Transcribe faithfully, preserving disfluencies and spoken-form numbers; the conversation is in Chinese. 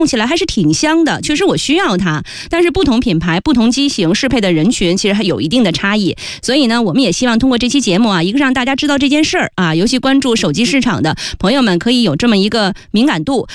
用起来还是挺香的，确实我需要它。但是不同品牌、不同机型适配的人群其实还有一定的差异，所以呢，我们也希望通过这期节目啊，一个让大家知道这件事儿啊，尤其关注手机市场的朋友们可以有这么一个敏感度。